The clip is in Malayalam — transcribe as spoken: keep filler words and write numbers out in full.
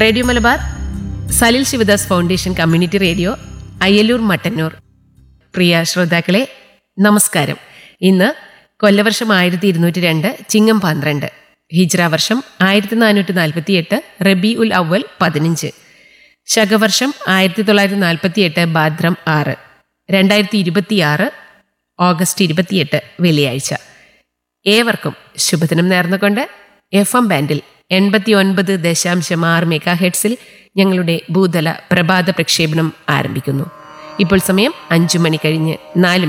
Radio Malabar, Salil Sivadas foundation community radio, Ayyalur Mattannur. പ്രിയ ശ്രോതാക്കളെ, നമസ്കാരം. ഇന്ന് കൊല്ലവർഷം ആയിരത്തി ഇരുന്നൂറ്റി രണ്ട് ചിങ്ങം പന്ത്രണ്ട്, ഹിജ്ര വർഷം ആയിരത്തി നാനൂറ്റി നാൽപ്പത്തി എട്ട് റബി ഉൽ അവൽ പതിനഞ്ച്, ശകവർഷം ആയിരത്തി തൊള്ളായിരത്തി നാൽപ്പത്തി എട്ട് ഭാദ്രം ആറ്, രണ്ടായിരത്തി ഇരുപത്തിയാറ് ഓഗസ്റ്റ് ഇരുപത്തിയെട്ട് വെള്ളിയാഴ്ച. ഏവർക്കും ശുഭദിനം നേർന്നുകൊണ്ട് എഫ് എം ബാൻഡിൽ എൺപത്തി ഒൻപത് ദശാംശം ആറ് മെഗാ ഹെഡ്സിൽ ഞങ്ങളുടെ ഭൂതല പ്രഭാത പ്രക്ഷേപണം ആരംഭിക്കുന്നു. ഇപ്പോൾ സമയം അഞ്ചു മണി കഴിഞ്ഞ് നാല്